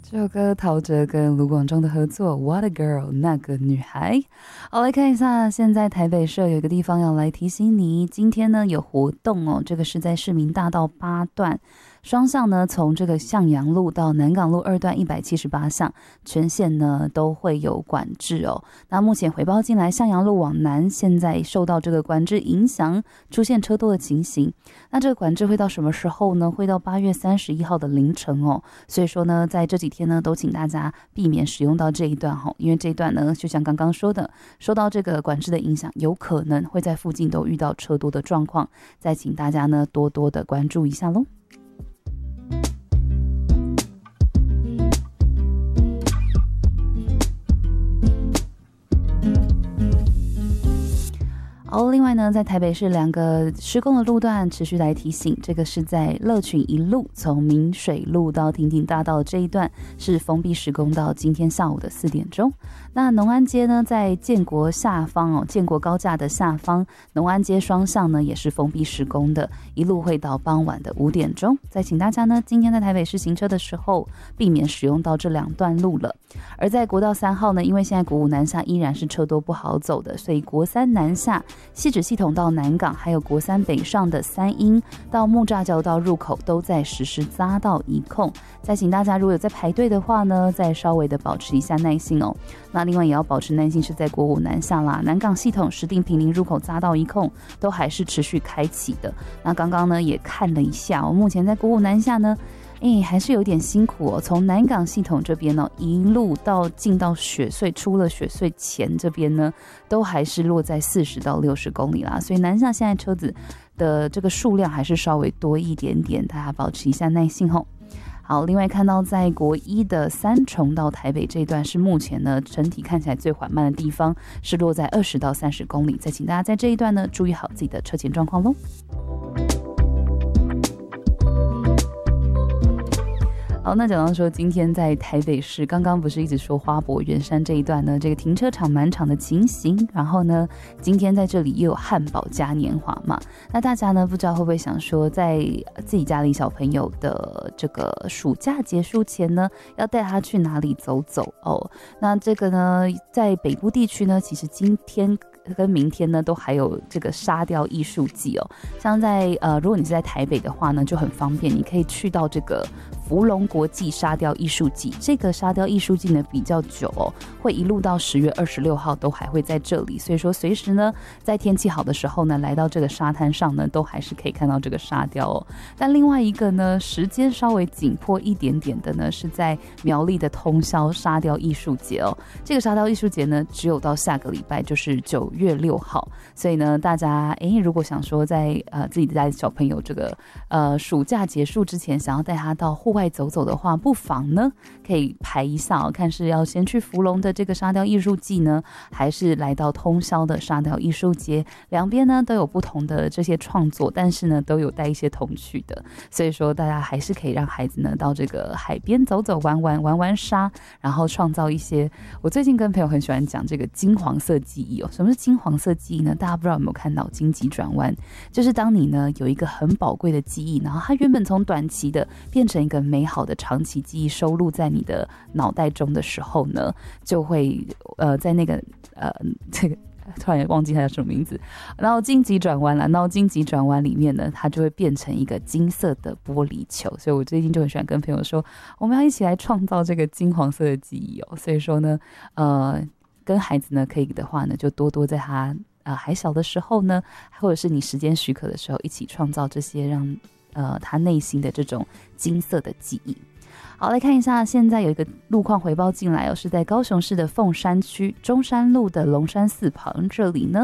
这首歌陶喆跟卢广仲的合作 What a Girl 那个女孩。好，来看一下，现在台北市有一个地方要来提醒你，今天呢有活动哦，这个是在市民大道8段双向呢，从这个向阳路到南港路2段178巷，全线呢都会有管制哦。那目前回报进来，向阳路往南现在受到这个管制影响，出现车多的情形。那这个管制会到什么时候呢？会到8月31号的凌晨哦。所以说呢，在这几天呢，都请大家避免使用到这一段哦，因为这一段呢，就像刚刚说的，受到这个管制的影响，有可能会在附近都遇到车多的状况。再请大家呢多多的关注一下咯。好，另外呢，在台北市2个施工的路段持续来提醒，这个是在乐群一路从明水路到亭亭大道这一段是封闭施工到今天下午的4点钟。那农安街呢，在建国下方哦，建国高架的下方，农安街双向呢也是封闭施工的，一路会到傍晚的5点钟。再请大家呢，今天在台北市行车的时候，避免使用到这2段路了。而在国道3号呢，因为现在国5南下依然是车多不好走的，所以国3南下汐止系统到南港，还有国3北上的3英到木栅交道入口都在实施匝道移控。再请大家如果有在排队的话呢，再稍微的保持一下耐心哦。那另外也要保持耐心是在国5南下啦，南港系统石碇坪林入口匝道移控都还是持续开启的。那刚刚呢也看了一下目前在国5南下呢还是有点辛苦哦。从南港系统这边呢，一路到进到雪隧，出了雪隧前这边呢，都还是落在40到60公里啦。所以南下现在车子的这个数量还是稍微多一点点，大家保持一下耐心吼。好，另外看到在国1的3重到台北这一段是目前呢整体看起来最缓慢的地方，是落在20到30公里。再请大家在这一段呢注意好自己的车前状况咯。好，那讲到说今天在台北市，刚刚不是一直说花博圆山这一段呢，这个停车场满场的情形，然后呢，今天在这里又有汉堡嘉年华嘛，那大家呢不知道会不会想说，在自己家里小朋友的这个暑假结束前呢，要带他去哪里走走哦？那这个呢，在北部地区呢，其实今天跟明天呢都还有这个沙雕艺术季哦。像在如果你是在台北的话呢，就很方便，你可以去到这个福隆国际沙雕艺术季。这个沙雕艺术季呢比较久哦，会一路到10月26号都还会在这里，所以说随时呢在天气好的时候呢，来到这个沙滩上呢，都还是可以看到这个沙雕哦。但另外一个呢，时间稍微紧迫一点点的呢，是在苗栗的通霄沙雕艺术节哦。这个沙雕艺术节呢，只有到下个礼拜，就是9月6号，所以呢，大家如果想说在自己家的小朋友这个暑假结束之前，想要带他到户外走走的话，不妨呢可以排一下哦，看是要先去福隆的这个沙雕艺术季呢，还是来到通霄的沙雕艺术节。两边呢都有不同的这些创作，但是呢都有带一些童趣的，所以说大家还是可以让孩子呢到这个海边走走玩沙，然后创造一些。我最近跟朋友很喜欢讲这个金黄色记忆哦。什么是金黄色记忆呢？大家不知道有没有看到荆棘转弯，就是当你呢有一个很宝贵的记忆，然后它原本从短期的变成一个美好的长期记忆收录在你的脑袋中的时候呢，就会在那个这个突然忘记它叫什么名字，然后荆棘转弯了，然后荆棘转弯里面呢，它就会变成一个金色的玻璃球。所以我最近就很喜欢跟朋友说，我们要一起来创造这个金黄色的记忆哦。所以说呢，跟孩子呢可以的话呢，就多多在他还小的时候呢，或者是你时间许可的时候，一起创造这些让他内心的这种金色的记忆。好，来看一下，现在有一个路况回报进来哦，是在高雄市的凤山区中山路的龙山寺旁这里呢。